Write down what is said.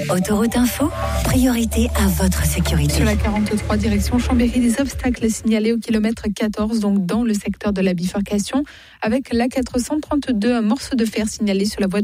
Autoroute Info, priorité à votre sécurité. Sur la 43, direction Chambéry, des obstacles signalés au kilomètre 14, donc dans le secteur de la bifurcation, avec la 432, un morceau de fer signalé sur la voie